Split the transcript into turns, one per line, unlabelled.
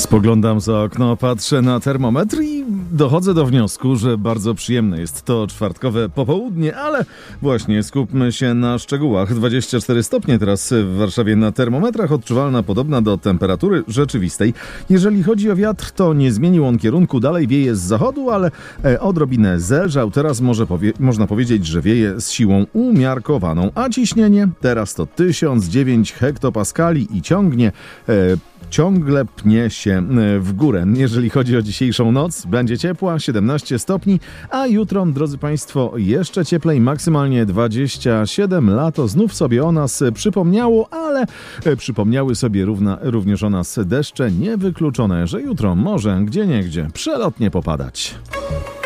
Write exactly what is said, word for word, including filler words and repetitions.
Spoglądam za okno, patrzę na termometr i dochodzę do wniosku, że bardzo przyjemne jest to czwartkowe popołudnie, ale właśnie skupmy się na szczegółach. dwadzieścia cztery stopnie teraz w Warszawie na termometrach, odczuwalna podobna do temperatury rzeczywistej. Jeżeli chodzi o wiatr, to nie zmienił on kierunku, dalej wieje z zachodu, ale odrobinę zelżał. Teraz może powie- można powiedzieć, że wieje z siłą umiarkowaną, a ciśnienie teraz to tysiąc dziewięć hektopaskali i ciągnie e, ciągle pnie się w górę. Jeżeli chodzi o dzisiejszą noc, będzie ciepła, siedemnaście stopni, a jutro, drodzy Państwo, jeszcze cieplej, maksymalnie dwadzieścia siedem. Lato znów sobie o nas przypomniało, ale przypomniały sobie równa, również o nas deszcze. Niewykluczone, że jutro może gdzieniegdzie przelotnie popadać.